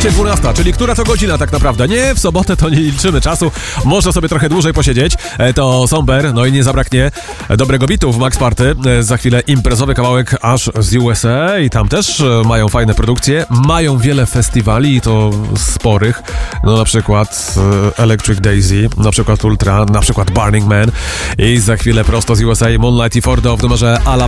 12, czyli która to godzina tak naprawdę? Nie, w sobotę to nie liczymy czasu, można sobie trochę dłużej posiedzieć. To Somber, no i nie zabraknie dobrego bitu w Max Party. Za chwilę imprezowy kawałek aż z USA i tam też mają fajne produkcje, mają wiele festiwali i to sporych, no na przykład Electric Daisy, na przykład Ultra, na przykład Burning Man i za chwilę prosto z USA Moonlight i Fordo w numerze Alabama.